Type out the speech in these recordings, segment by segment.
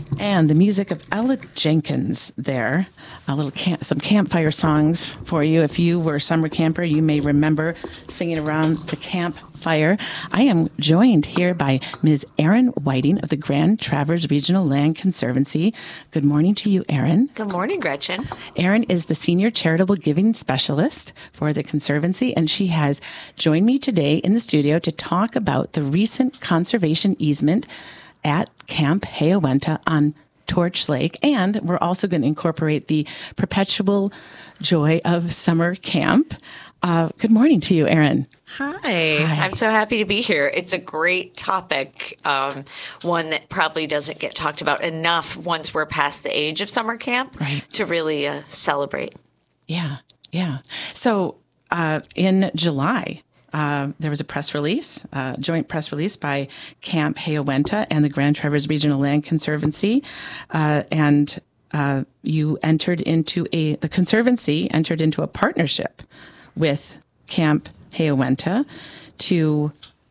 And the music of Ella Jenkins there. Some campfire songs for you. If you were a summer camper, you may remember singing around the campfire. I am joined here by Ms. Erin Whiting of the Grand Traverse Regional Land Conservancy. Good morning to you, Erin. Good morning, Gretchen. Erin is the Senior Charitable Giving Specialist for the Conservancy, and she has joined me today in the studio to talk about the recent conservation easement at Camp Hayawenta on Torch Lake. And we're also going to incorporate the perpetual joy of summer camp. Good morning to you, Erin. Hi. I'm so happy to be here. It's a great topic, one that probably doesn't get talked about enough once we're past the age of summer camp to really celebrate. Yeah. So in July, there was a press release, joint press release by Camp Hayawenta and the Grand Traverse Regional Land Conservancy, and the Conservancy entered into a partnership with Camp Hayawenta to.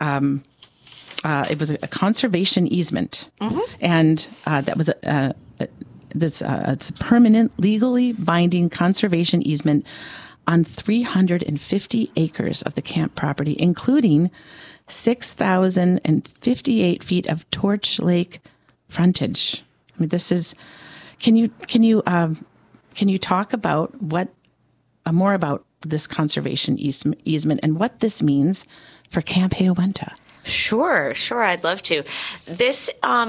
It was a conservation easement, and that was it's a permanent, legally binding conservation easement on 350 acres of the camp property, including 6,058 feet of Torch Lake frontage. I mean, this is. Can you talk about more about this conservation easement and what this means for Camp Hayawenta? Sure. I'd love to. This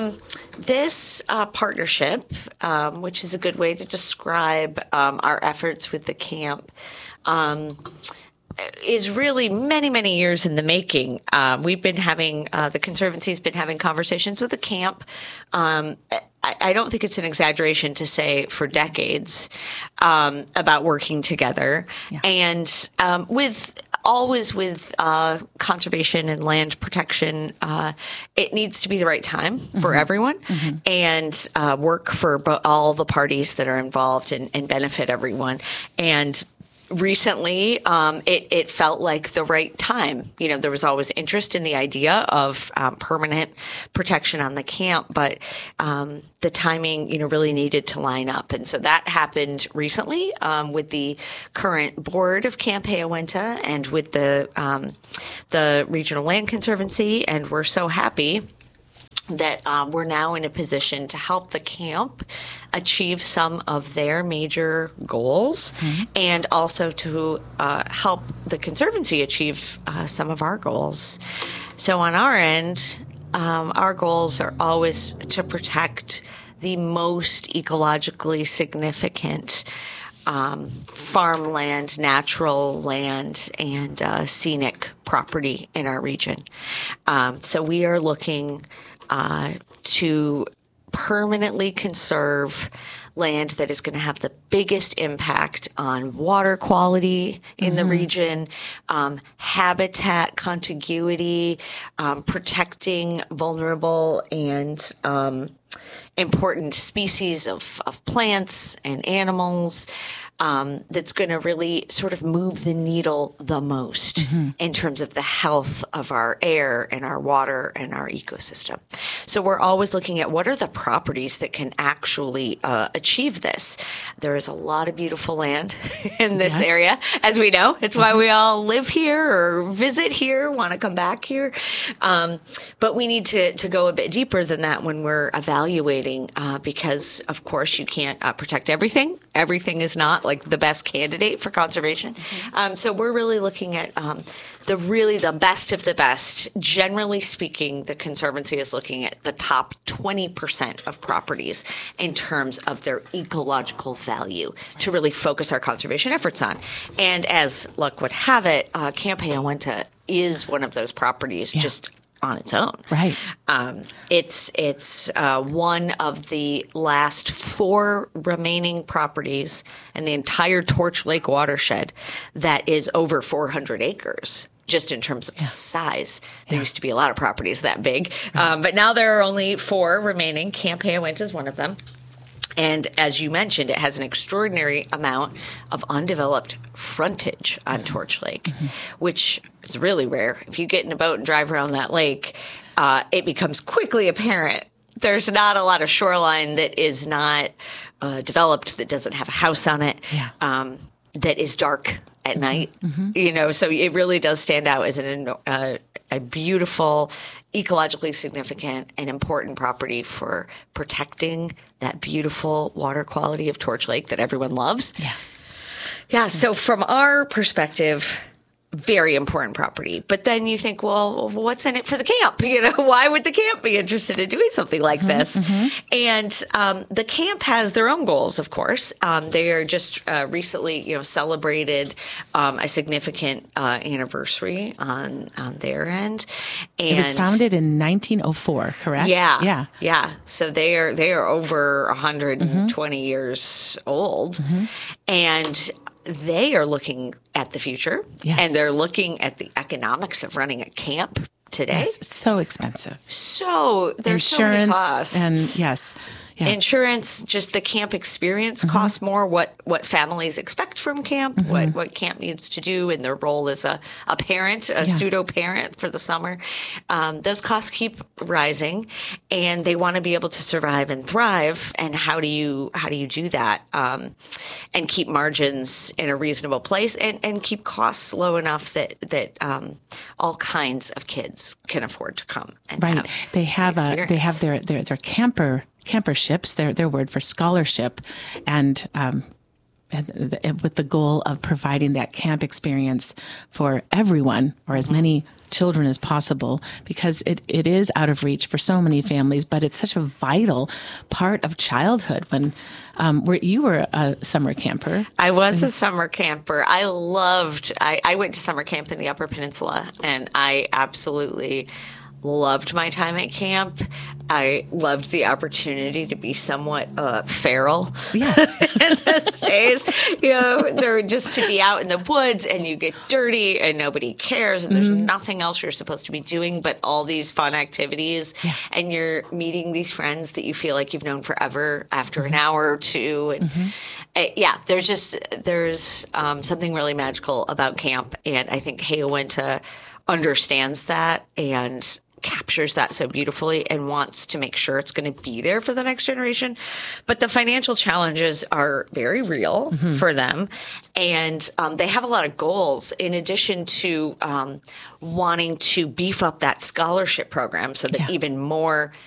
partnership, which is a good way to describe our efforts with the camp, is really many, many years in the making. We've been having the Conservancy's been having conversations with the camp. I don't think it's an exaggeration to say for decades about working together, and always with conservation and land protection, it needs to be the right time for everyone and work for all the parties that are involved and benefit everyone. And recently, it felt like the right time. You know, there was always interest in the idea of permanent protection on the camp, but the timing, really needed to line up. And so that happened recently with the current board of Camp Hayawenta and with the Regional Land Conservancy. And we're so happy that we're now in a position to help the camp achieve some of their major goals and also to help the Conservancy achieve some of our goals. So on our end, our goals are always to protect the most ecologically significant farmland, natural land, and scenic property in our region. So we are looking to permanently conserve land that is going to have the biggest impact on water quality in the region, habitat contiguity, protecting vulnerable and important species of plants and animals, that's going to really sort of move the needle the most in terms of the health of our air and our water and our ecosystem. So we're always looking at what are the properties that can actually achieve this. There is a lot of beautiful land in this area, as we know. It's why we all live here or visit here, want to come back here. But we need to go a bit deeper than that when we're evaluating, because, of course, you can't protect everything. Everything is not like the best candidate for conservation. So we're really looking at the best of the best. Generally speaking, the Conservancy is looking at the top 20% of properties in terms of their ecological value to really focus our conservation efforts on. And as luck would have it, Camp Hayawenta is one of those properties just on its own. Right. It's one of the last 4 remaining properties in the entire Torch Lake watershed that is over 400 acres. Just in terms of size. There used to be a lot of properties that big. But now there are only 4 remaining. Camp Hayawenta is one of them. And as you mentioned, it has an extraordinary amount of undeveloped frontage on Torch Lake, which is really rare. If you get in a boat and drive around that lake, it becomes quickly apparent there's not a lot of shoreline that is not developed, that doesn't have a house on it, that is dark at night. So it really does stand out as a beautiful, ecologically significant and important property for protecting that beautiful water quality of Torch Lake that everyone loves. Yeah. So from our perspective, very important property. But then you think, well, what's in it for the camp? Why would the camp be interested in doing something like this? And the camp has their own goals, of course. They are just recently, celebrated a significant anniversary on their end. And it was founded in 1904, correct? Yeah. So they are over 120 years old, and they are looking at the future, and they're looking at the economics of running a camp today. Yes, it's so expensive. So there's insurance, so many costs. and insurance, just the camp experience costs more. What families expect from camp, what camp needs to do, and their role as a parent, a pseudo parent for the summer. Those costs keep rising, and they want to be able to survive and thrive. And how do you do that and keep margins in a reasonable place and keep costs low enough that all kinds of kids can afford to come and have they have experience. their camperships, their word for scholarship, and with the goal of providing that camp experience for everyone, or as many children as possible, because it is out of reach for so many families, but it's such a vital part of childhood. When you were a summer camper. I was a summer camper. I went to summer camp in the Upper Peninsula, and I absolutely loved my time at camp. I loved the opportunity to be somewhat feral in those days. They're just to be out in the woods, and you get dirty and nobody cares, and there's nothing else you're supposed to be doing but all these fun activities. And you're meeting these friends that you feel like you've known forever after an hour or two. And there's something really magical about camp, and I think Hey Uinta understands that and captures that so beautifully and wants to make sure it's going to be there for the next generation. But the financial challenges are very real for them. And they have a lot of goals in addition to wanting to beef up that scholarship program so that even more